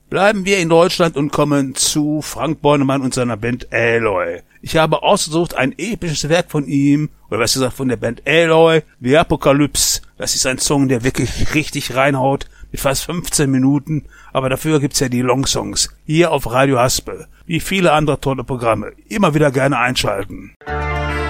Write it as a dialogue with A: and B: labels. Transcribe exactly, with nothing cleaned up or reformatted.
A: Bleiben wir in Deutschland und kommen zu Frank Bornemann und seiner Band Aloy. Ich habe ausgesucht ein episches Werk von ihm, oder was gesagt von der Band Aloy, The Apocalypse. Das ist ein Song, der wirklich richtig reinhaut, mit fast fünfzehn Minuten, aber dafür gibt's ja die Long-Songs, hier auf Radio Haspel, wie viele andere tolle Programme. Immer wieder gerne einschalten.